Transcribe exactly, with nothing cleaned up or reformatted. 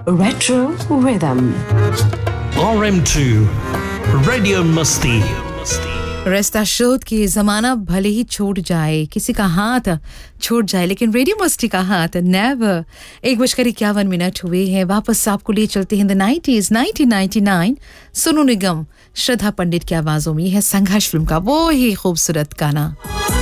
Retro Rhythm. R M two Radio Musti. रेस्ता शोध की ज़माना भले ही छूट जाए, किसी का हाथ छूट जाए, लेकिन रेडियो मस्ती का हाथ नेवर। एक बजकर इक्यावन मिनट हुए हैं। वापस आपको ले चलते हैं द nineties nineteen ninety nine. Sonu Nigam, श्रद्धा पंडित की आवाज़ों में है संघर्ष फिल्म का वो ही खूबसूरत गाना।